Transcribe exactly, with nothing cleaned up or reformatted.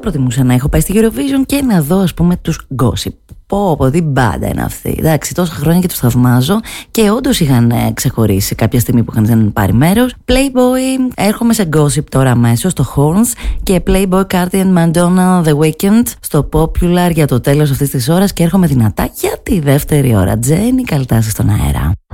προτιμούσα να έχω πάει στη Eurovision και να δω, ας πούμε, τους Gossip. Πω, πω, τι μπάντα είναι αυτή. Εντάξει, τόσα χρόνια και τους θαυμάζω και όντως είχαν ε, ξεχωρίσει κάποια στιγμή που είχαν πάρει μέρος. Playboy, έρχομαι σε Gossip τώρα αμέσως, στο Horns, και Playboy, Cardi and Madonna, The Weeknd στο Popular για το τέλος αυτής της ώρας, και έρχομαι δυνατά για τη δεύτερη ώρα. Τζένι, καλτάσεις στον αέρα.